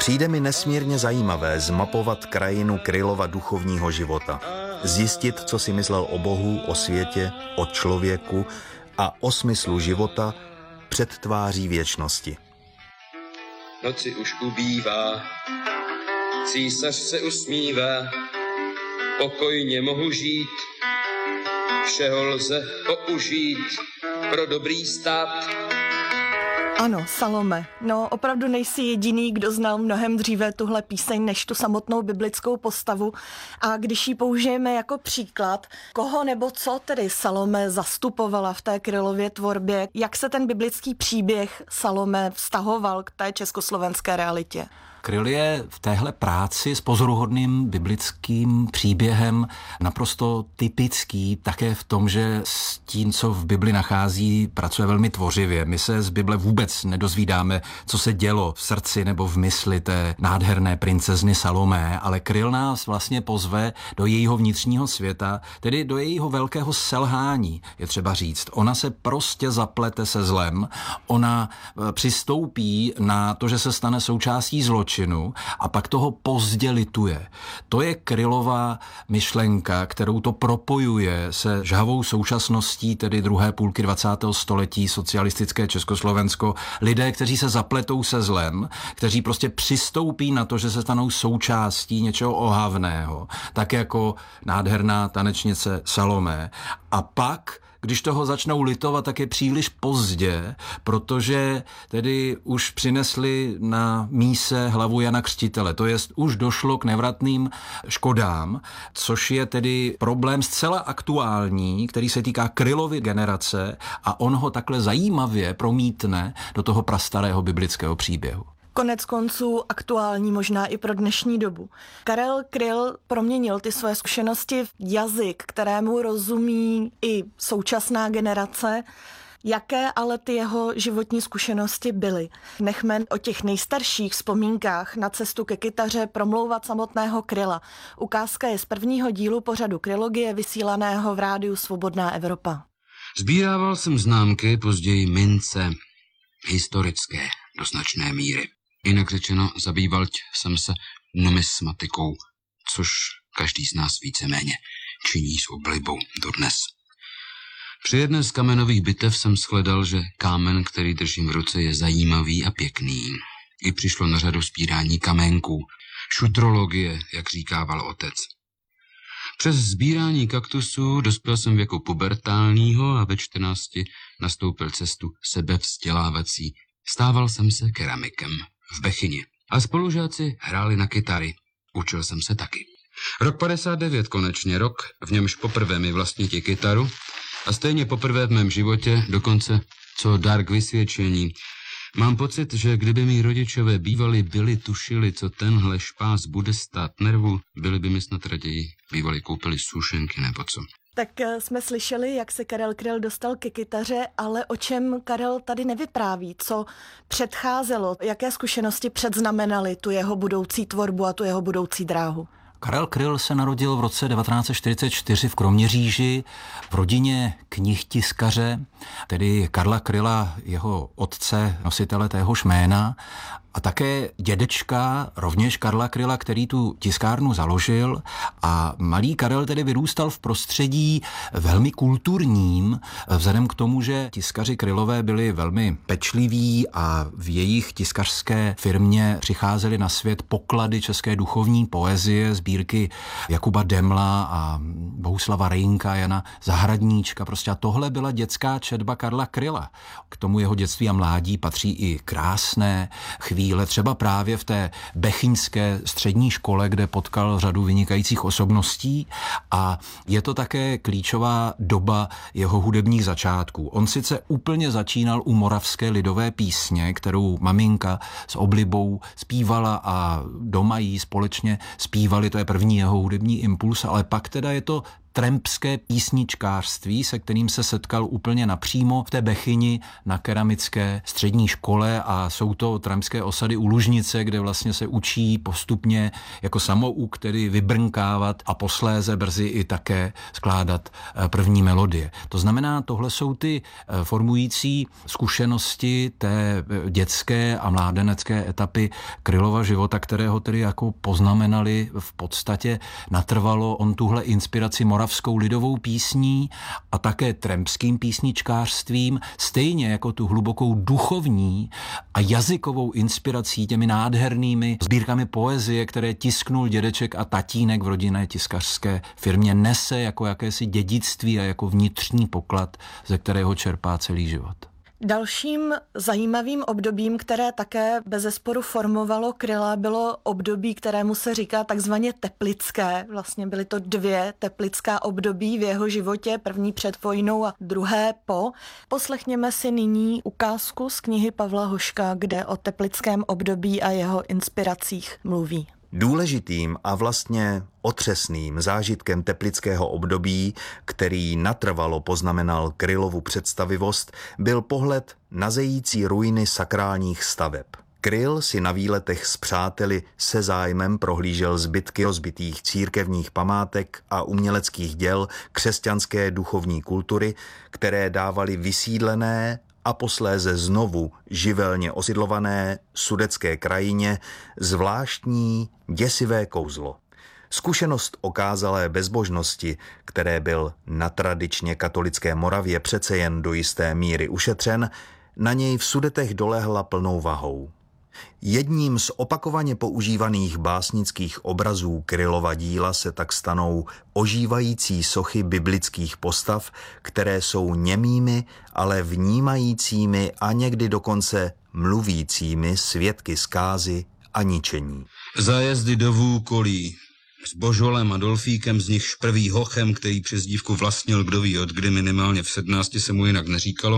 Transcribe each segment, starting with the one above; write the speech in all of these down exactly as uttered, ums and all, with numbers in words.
Přijde mi nesmírně zajímavé zmapovat krajinu Krylova duchovního života. Zjistit, co si myslel o Bohu, o světě, o člověku a o smyslu života před tváří věčnosti. Noci už ubývá, císař se usmívá, pokojně mohu žít, všeho lze použít pro dobrý stát. Ano, Salome, no opravdu nejsi jediný, kdo znal mnohem dříve tuhle píseň než tu samotnou biblickou postavu. A když ji použijeme jako příklad, koho nebo co tedy Salome zastupovala v té Krylově tvorbě, jak se ten biblický příběh Salome vztahoval k té československé realitě? Kryl je v téhle práci s pozoruhodným biblickým příběhem naprosto typický, také v tom, že s tím, co v Bibli nachází, pracuje velmi tvořivě. My se z Bible vůbec nedozvídáme, co se dělo v srdci nebo v mysli té nádherné princezny Salomé, ale Kryl nás vlastně pozve do jejího vnitřního světa, tedy do jejího velkého selhání, je třeba říct. Ona se prostě zaplete se zlem, ona přistoupí na to, že se stane součástí zločinu, a pak toho pozdě lituje. To je Krylova myšlenka, kterou to propojuje se žhavou současností, tedy druhé půlky dvacátého století, socialistické Československo. Lidé, kteří se zapletou se zlem, kteří prostě přistoupí na to, že se stanou součástí něčeho ohavného, tak jako nádherná tanečnice Salomé. A pak když toho začnou litovat, tak je příliš pozdě, protože tedy už přinesli na míse hlavu Jana Křtitele. To jest, už došlo k nevratným škodám, což je tedy problém zcela aktuální, který se týká Krylovy generace a on ho takhle zajímavě promítne do toho prastarého biblického příběhu. Konec konců aktuální možná i pro dnešní dobu. Karel Kryl proměnil ty své zkušenosti v jazyk, kterému rozumí i současná generace. Jaké ale ty jeho životní zkušenosti byly? Nechme o těch nejstarších vzpomínkách na cestu ke kytaře promlouvat samotného Kryla. Ukázka je z prvního dílu pořadu Krylogie vysílaného v rádiu Svobodná Evropa. Sbírával jsem známky, později mince, historické do značné míry. Jinak řečeno, zabýval jsem se numismatikou, což každý z nás víceméně činí s oblibou dodnes. Při jedné z kamenových bitev jsem shledal, že kámen, který držím v ruce, je zajímavý a pěkný. I přišlo na řadu sbírání kamenků, šutrologie, jak říkával otec. Přes sbírání kaktusů dospěl jsem věku pubertálního a ve čtrnácti nastoupil cestu sebevzdělávací. Stával jsem se keramikem v Bechyni a spolužáci hráli na kytary. Učil jsem se taky. Rok padesát devět konečně, rok, v němž poprvé mi vlastniti kytaru a stejně poprvé v mém životě, dokonce co dar k vysvědčení. Mám pocit, že kdyby mý rodičové bývali byli tušili, co tenhle špás bude stát nervu, byli by mi snad raději bývali koupili sušenky nebo co. Tak jsme slyšeli, jak se Karel Kryl dostal ke kytaře, ale o čem Karel tady nevypráví, co předcházelo, jaké zkušenosti předznamenaly tu jeho budoucí tvorbu a tu jeho budoucí dráhu. Karel Kryl se narodil v roce devatenáct set čtyřicet čtyři v Kroměříži v rodině knihtiskaře, tedy Karla Kryla, jeho otce, nositele téhož jména, a také dědečka, rovněž Karla Kryla, který tu tiskárnu založil, a malý Karel tedy vyrůstal v prostředí velmi kulturním, vzhledem k tomu, že tiskaři Krylové byli velmi pečliví a v jejich tiskařské firmě přicházely na svět poklady české duchovní poezie, sbírky Jakuba Demla a Bohuslava Rejnka, Jana Zahradníčka. Prostě a tohle byla dětská četba Karla Kryla. K tomu jeho dětství a mládí patří i krásné chvíle, třeba právě v té bechyňské střední škole, kde potkal řadu vynikajících osobností, a je to také klíčová doba jeho hudebních začátků. On sice úplně začínal u moravské lidové písně, kterou maminka s oblibou zpívala a doma jí společně zpívali, to je první jeho hudební impuls, ale pak teda je to trampské písničkářství, se kterým se setkal úplně napřímo v té Bechyni na keramické střední škole, a jsou to trampské osady u Lužnice, kde vlastně se učí postupně jako samouk, tedy vybrnkávat a posléze brzy i také skládat první melodie. To znamená, tohle jsou ty formující zkušenosti té dětské a mládenecké etapy Krylova života, kterého tedy jako poznamenali v podstatě natrvalo. On tuhle inspiraci moravskou lidovou písní a také trampským písničkářstvím, stejně jako tu hlubokou duchovní a jazykovou inspirací těmi nádhernými sbírkami poezie, které tisknul dědeček a tatínek v rodinné tiskařské firmě, nese jako jakési dědictví a jako vnitřní poklad, ze kterého čerpá celý život. Dalším zajímavým obdobím, které také bezesporu formovalo Kryla, bylo období, kterému se říká takzvaně teplické. Vlastně byly to dvě teplická období v jeho životě, první před vojnou a druhé po. Poslechněme si nyní ukázku z knihy Pavla Hoška, kde o teplickém období a jeho inspiracích mluví. Důležitým a vlastně otřesným zážitkem teplického období, který natrvalo poznamenal Krylovu představivost, byl pohled na zející ruiny sakrálních staveb. Kryl si na výletech s přáteli se zájmem prohlížel zbytky rozbitých církevních památek a uměleckých děl křesťanské duchovní kultury, které dávaly vysídlené a posléze znovu živelně osidlované sudetské krajině zvláštní děsivé kouzlo. Zkušenost okázalé bezbožnosti, které byl na tradičně katolické Moravě přece jen do jisté míry ušetřen, na něj v Sudetech dolehla plnou vahou. Jedním z opakovaně používaných básnických obrazů Krylova díla se tak stanou ožívající sochy biblických postav, které jsou němými, ale vnímajícími a někdy dokonce mluvícími svědky zkázy a ničení. Zájezdy do Vůkolí s Božolem a Dolfíkem, z nichž prvý Hochem, který přezdívku vlastnil kdo ví od kdy, minimálně v sedmnácti se mu jinak neříkalo.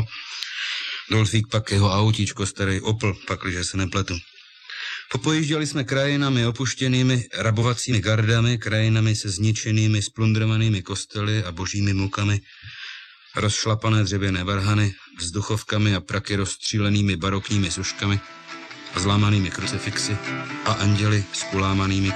Dolfík pak jeho autíčko, starý Opel, pakliže se nepletu. Popojížděli jsme krajinami opuštěnými rabovacími gardami, krajinami se zničenými, splundrovanými kostely a božími mukami, rozšlapané dřevěné varhany, vzduchovkami a praky rozstřílenými barokními suškami a zlámanými krucifixy a anděli s ulámanými